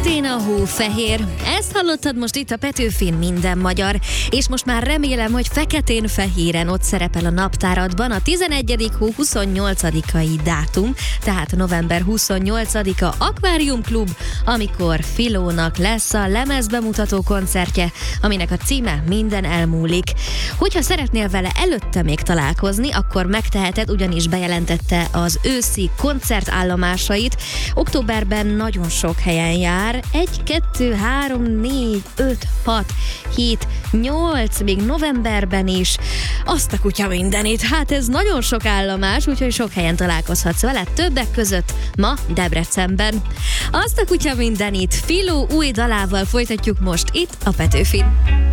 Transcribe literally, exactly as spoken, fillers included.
Feketén a hó fehér. Ezt hallottad most itt a Petőfin Minden Magyar. És most már remélem, hogy feketén-fehéren ott szerepel a naptáradban a tizenegyedik hó huszonnyolcadikai dátum, tehát november huszonnyolcadika Akvárium Klub, amikor Filónak lesz a lemezbemutató koncertje, aminek a címe Minden elmúlik. Hogyha szeretnél vele előtte még találkozni, akkor megteheted, ugyanis bejelentette az őszi koncertállomásait. Októberben nagyon sok helyen jár. Egy, kettő, három, négy, öt, hat, hét, nyolc, még novemberben is. Azt a kutya mindenit. Hát ez nagyon sok állomás, úgyhogy sok helyen találkozhatsz vele, többek között ma Debrecenben. Azt a kutya mindenit Filó új dalával folytatjuk most itt a Petőfin.